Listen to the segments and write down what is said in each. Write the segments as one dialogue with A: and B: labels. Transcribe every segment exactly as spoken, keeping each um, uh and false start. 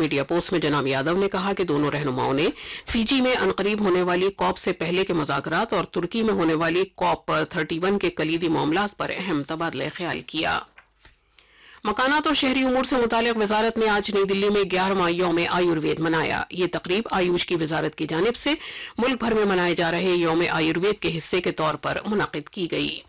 A: Media post میں جناب یادو نے کہا کہ دونوں رہنماؤں نے فیجی میں عنقریب ہونے والی کوپ سے پہلے کے مذاکرات اور ترکی میں ہونے والی کوپ تھرٹی ون کے کلیدی معاملات پر اہم تبادلہ خیال کیا۔ مکانات اور شہری امور سے متعلق وزارت نے آج نئی دلی میں گیارہواں یوم آیوروید منایا۔ یہ تقریب آیوش کی وزارت کی جانب سے ملک بھر میں منائے جا رہے یوم آیوروید کے حصے کے طور پر منعقد کی گئی۔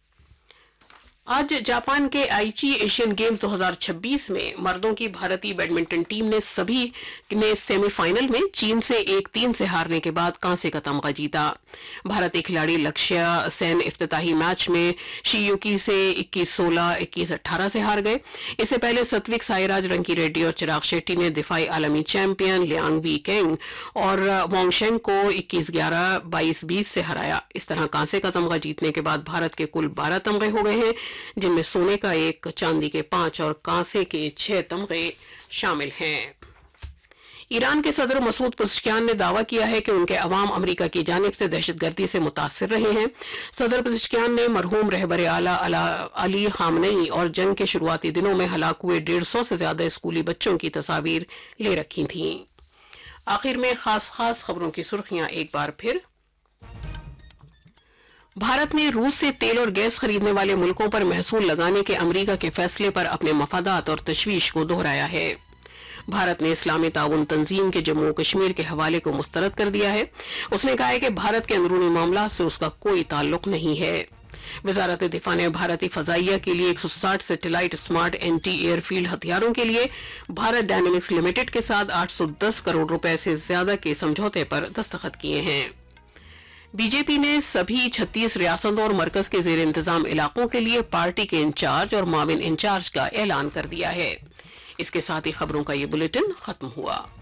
A: آج جاپان کے آئیچی ایشین گیمز دو ہزار چھبیس میں مردوں کی بھارتی بیڈمنٹن ٹیم نے سبھی نے سیمی فائنل میں چین سے ایک تین سے ہارنے کے بعد کانسے کا تمغہ جیتا۔ بھارتی کھلاڑی لکشیا سین افتتاحی میچ میں شیوکی سے اکیس سولہ اکیس اٹھارہ سے ہار گئے۔ اس سے پہلے ستوک سائراج رنکی ریڈی اور چراغ شیٹی نے دفاعی عالمی چیمپئن لیانگ وی کینگ اور وانگ شینگ کو اکیس گیارہ بائیس بیس سے ہرایا۔ اس طرح کانسے کا تمغہ جیتنے کے بعد بھارت کے کل بارہ تمغے ہو گئے ہیں، جن میں سونے کا ایک، چاندی کے پانچ اور کانسے کے چھ تمغے شامل ہیں۔ ایران کے صدر مسعود پزشکیان نے دعویٰ کیا ہے کہ ان کے عوام امریکہ کی جانب سے دہشت گردی سے متاثر رہے ہیں۔ صدر پزشکیان نے مرحوم رہبر اعلیٰ علی خامنئی اور جنگ کے شروعاتی دنوں میں ہلاک ہوئے ڈیڑھ سو سے زیادہ اسکولی بچوں کی تصاویر لے رکھی تھیں۔ آخر میں خاص خاص خبروں کی سرخیاں ایک بار پھر۔ بھارت نے روس سے تیل اور گیس خریدنے والے ملکوں پر محصول لگانے کے امریکہ کے فیصلے پر اپنے مفادات اور تشویش کو دہرایا ہے۔ بھارت نے اسلامی تعاون تنظیم کے جموں و کشمیر کے حوالے کو مسترد کر دیا ہے۔ اس نے کہا ہے کہ بھارت کے اندرونی معاملات سے اس کا کوئی تعلق نہیں ہے۔ وزارت دفاع نے بھارتی فضائیہ کے لیے ایک سو ساٹھ satellite smart anti year field ہتھیاروں کے لیے بھارت ڈائنامکس لمیٹڈ کے ساتھ آٹھ سو دس کروڑ روپے سے زیادہ کے سمجھوتے پر دستخط کیے ہیں۔ بی جے پی نے سبھی چھتیس ریاستوں اور مرکز کے زیر انتظام علاقوں کے لیے پارٹی کے انچارج اور معاون انچارج کا اعلان کر دیا ہے۔ اس کے ساتھ ہی خبروں کا یہ بلیٹن ختم ہوا۔